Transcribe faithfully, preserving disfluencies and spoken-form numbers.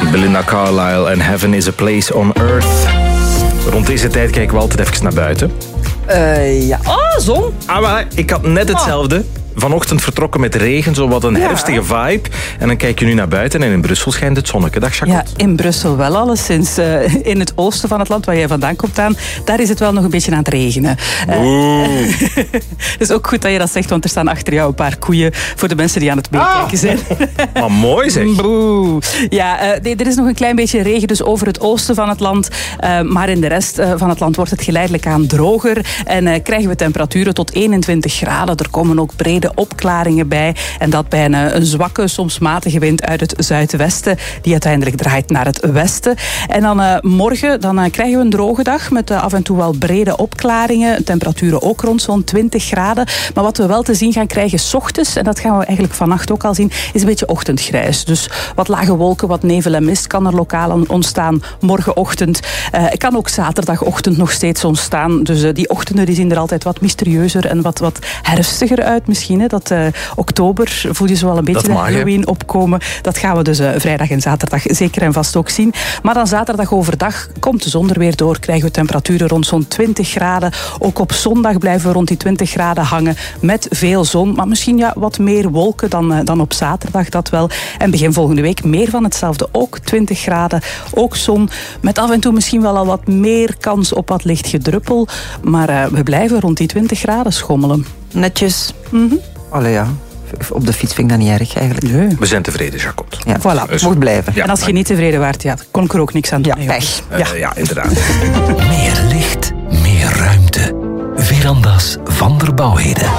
Belinda Carlisle en Heaven is a Place on Earth. Rond deze tijd kijken we altijd even naar buiten. Uh, ja. Oh, zon. Ah, maar ik had net hetzelfde. Vanochtend vertrokken met regen, zo wat een ja. herfstige vibe. En dan kijk je nu naar buiten en in Brussel schijnt het zonnetje. Dag, Jacot. Ja, in Brussel wel alleszins. Uh, in het oosten van het land, waar jij vandaan komt aan, daar is het wel nog een beetje aan het regenen. Oeh. Uh, het is ook goed dat je dat zegt, want er staan achter jou een paar koeien voor de mensen die aan het meekijken ah. zijn. Maar mooi zeg. Boe. Ja, uh, er is nog een klein beetje regen dus over het oosten van het land. Uh, maar in de rest uh, van het land wordt het geleidelijk aan droger. En uh, krijgen we temperaturen tot eenentwintig graden. Er komen ook brede opklaringen bij. En dat bij een, een zwakke, soms matige wind uit het zuidwesten, die uiteindelijk draait naar het westen. En dan uh, morgen dan, uh, krijgen we een droge dag met uh, af en toe wel brede opklaringen. Temperaturen ook rond zo'n twintig graden. Maar wat we wel te zien gaan krijgen 's ochtends, en dat gaan we eigenlijk vannacht ook al zien, is een beetje ochtendgrijs. Dus wat lage wolken, wat nevel en mist kan er lokaal ontstaan morgenochtend. Uh, kan ook zaterdagochtend nog steeds ontstaan. Dus uh, die ochtenden die zien er altijd wat mysterieuzer en wat, wat herfstiger uit misschien. Dat uh, oktober voel je zo wel een beetje de Halloween opkomen. Dat gaan we dus uh, vrijdag en zaterdag zeker en vast ook zien. Maar dan zaterdag overdag komt de zon er weer door. Krijgen we temperaturen rond zo'n twintig graden. Ook op zondag blijven we rond die twintig graden hangen. Met veel zon. Maar misschien ja, wat meer wolken dan, uh, dan op zaterdag. Dat wel. En begin volgende week meer van hetzelfde. Ook twintig graden. Ook zon. Met af en toe misschien wel al wat meer kans op wat licht gedruppel. Maar uh, we blijven rond die twintig graden schommelen. Netjes. Mm-hmm. Allee ja, op de fiets vind ik dat niet erg eigenlijk. Nee. We zijn tevreden, Jacot. Ja, voilà. Het mocht blijven. Ja, en als je niet tevreden waart, ja, kon ik er ook niks aan doen. Ja, pech. Uh, ja. ja, inderdaad. Meer licht, meer ruimte. Verandas van der Bouwheden.